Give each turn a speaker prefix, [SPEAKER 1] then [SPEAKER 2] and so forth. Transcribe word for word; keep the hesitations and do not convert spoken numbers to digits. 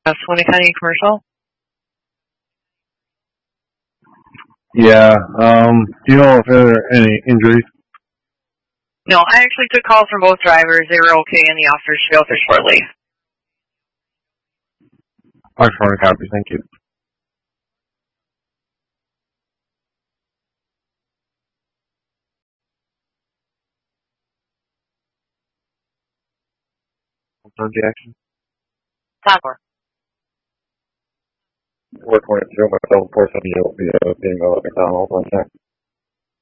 [SPEAKER 1] Winnicott Commercial.
[SPEAKER 2] Yeah. Um, do you know if there are any injuries?
[SPEAKER 1] No, I actually took calls from both drivers. They were okay, and the officers should be out there shortly.
[SPEAKER 2] I just want to copy. Thank you. On Jackson.
[SPEAKER 1] Topper.
[SPEAKER 2] four twenty-two, myself, four seventy, uh, being uh, McDonald's on check.